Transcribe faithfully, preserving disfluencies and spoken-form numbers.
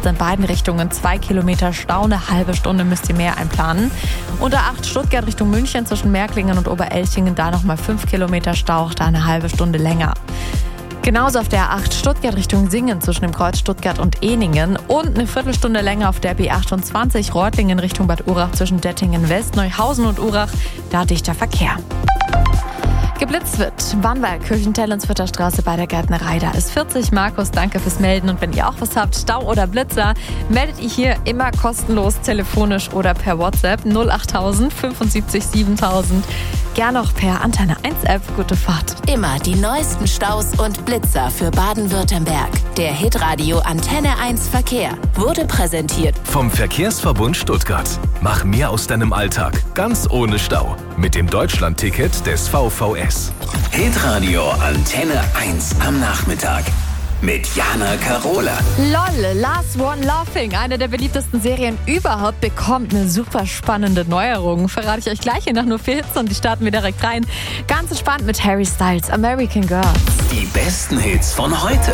Stuttgart in beiden Richtungen zwei Kilometer Stau, eine halbe Stunde müsst ihr mehr einplanen. Und A acht Stuttgart Richtung München zwischen Merklingen und Oberelchingen, da nochmal fünf Kilometer Stau, da eine halbe Stunde länger. Genauso auf der A acht Stuttgart Richtung Singen zwischen dem Kreuz Stuttgart und Ehningen und eine Viertelstunde länger auf der B achtundzwanzig Reutlingen Richtung Bad Urach zwischen Dettingen West, Neuhausen und Urach, da dichter Verkehr. Geblitzt wird Bannwald, Kirchentell-Ensvierter Straße bei der Gärtnerei. Da ist vierzig. Markus, danke fürs Melden. Und wenn ihr auch was habt, Stau oder Blitzer, meldet ihr hier immer kostenlos telefonisch oder per WhatsApp null achttausend fünfundsiebzig siebentausend. Gern auch per Antenne eins App. Gute Fahrt. Immer die neuesten Staus und Blitzer für Baden-Württemberg. Der Hitradio Antenne eins Verkehr wurde präsentiert vom Verkehrsverbund Stuttgart. Mach mehr aus deinem Alltag, ganz ohne Stau. Mit dem Deutschland-Ticket des V V S. Hitradio Antenne eins am Nachmittag. Mit Jana Karola. LOL, Last One Laughing, eine der beliebtesten Serien überhaupt, bekommt eine super spannende Neuerung. Verrate ich euch gleich hier nach nur vier Hits und die starten wir direkt rein. Ganz entspannt mit Harry Styles, American Girl. Die besten Hits von heute.